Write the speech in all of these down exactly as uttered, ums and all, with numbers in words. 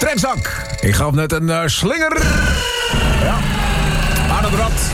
Trekzak. Ik gaf net een uh, slinger. Ja. Aan het rad.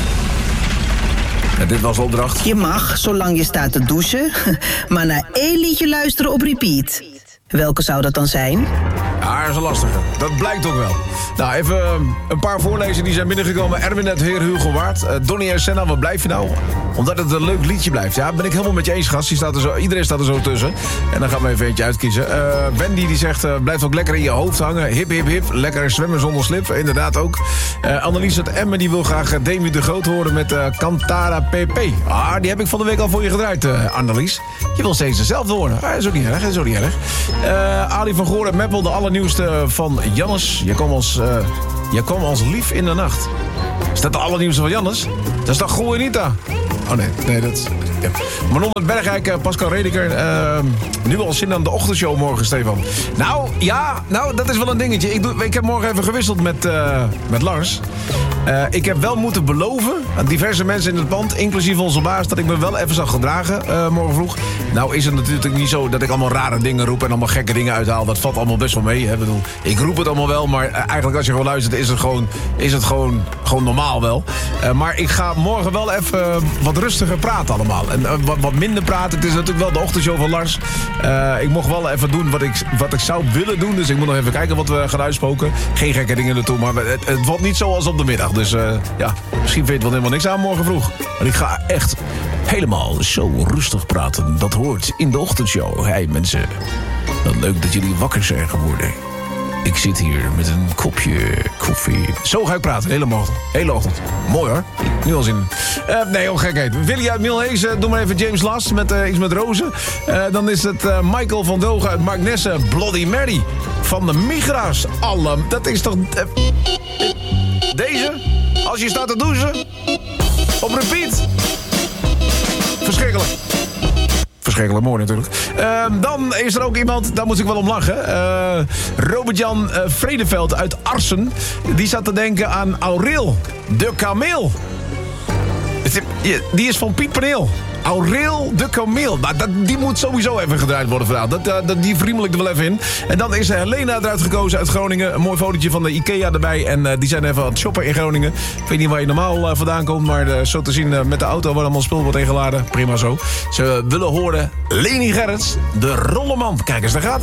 En dit was de opdracht. Je mag, zolang je staat te douchen, maar naar één liedje luisteren op repeat. Welke zou dat dan zijn? Ja, dat is een lastige. Dat blijkt ook wel. Nou, even uh, een paar voorlezen die zijn binnengekomen. Erwin het Heer Hugo Waard. Uh, Donnie en Senna, wat blijf je nou? Omdat het een leuk liedje blijft. Ja, ben ik helemaal met je eens, gast. Die staat er zo, iedereen staat er zo tussen. En dan gaan we even eentje uitkiezen. Uh, Wendy die zegt, uh, blijft ook lekker in je hoofd hangen. Hip, hip, hip. Lekker zwemmen zonder slip. Inderdaad ook. Uh, Annelies uit Emmen die wil graag uh, Demi de Groot horen met uh, Cantara P P. Ah, die heb ik van de week al voor je gedraaid, uh, Annelies. Je wil steeds dezelfde horen. Ah, dat is ook niet erg, dat is ook niet erg. Uh, Ali van Goor en Meppel, de allernieuwste van Jannes. Je kwam als, uh, je kwam als lief in de nacht. Is dat de allernieuwste van Jannes? Dat is toch Goeie-Nita? Oh nee, nee, dat is... Ja. Manon uit Bergijk, Pascal Rediker. Uh, nu al zin aan de ochtendshow morgen, Stefan. Nou, ja, nou, dat is wel een dingetje. Ik, doe, ik heb morgen even gewisseld met, uh, met Lars. Uh, ik heb wel moeten beloven aan diverse mensen in het pand, inclusief onze baas, dat ik me wel even zal gedragen uh, morgen vroeg. Nou is het natuurlijk niet zo dat ik allemaal rare dingen roep en allemaal gekke dingen uithaal. Dat valt allemaal best wel mee. Hè? Ik bedoel, ik roep het allemaal wel, maar uh, eigenlijk als je gewoon luistert is het gewoon, is het gewoon, gewoon normaal wel. Uh, maar ik ga morgen wel even uh, wat rustiger praten allemaal. En uh, wat, wat minder praten. Het is natuurlijk wel de ochtendshow van Lars. Uh, ik mocht wel even doen wat ik, wat ik zou willen doen. Dus ik moet nog even kijken wat we gaan uitspoken. Geen gekke dingen ertoe, maar het, het wordt niet zoals op de middag. Dus uh, ja, misschien weet je wel helemaal niks aan morgen vroeg. Maar ik ga echt helemaal zo rustig praten. Dat hoort in de ochtendshow. Hey mensen, wat leuk dat jullie wakker zijn geworden. Ik zit hier met een kopje koffie. Zo ga ik praten, hele ochtend. Hele ochtend. Mooi hoor. Nu al zin. Uh, nee, oh gekheid. Willy uit Milhees, doe maar even James Last met uh, iets met rozen. Uh, dan is het uh, Michael van Dogen uit Marknesse. Bloody Mary van de Migra's. Alle, dat is toch... Uh, deze? Als je staat te douchen? Op repeat? Verschrikkelijk. Verschrikkelijk mooi natuurlijk. Uh, dan is er ook iemand, daar moet ik wel om lachen. Uh, Robert-Jan uh, Vredeveld uit Arsen. Die zat te denken aan Aureel de Kameel. Die is van Piet Paneel. Aureel de Kameel. Nou, dat, die moet sowieso even gedraaid worden vandaag. Dat, uh, dat, die vriemel ik er wel even in. En dan is Helena eruit gekozen uit Groningen. Een mooi fotootje van de IKEA erbij. En uh, die zijn even aan het shoppen in Groningen. Ik weet niet waar je normaal uh, vandaan komt. Maar uh, zo te zien uh, met de auto waar allemaal spul wordt ingeladen. Prima zo. Ze willen horen Leni Gerrits, de Rolleman. Kijk eens, daar gaat het.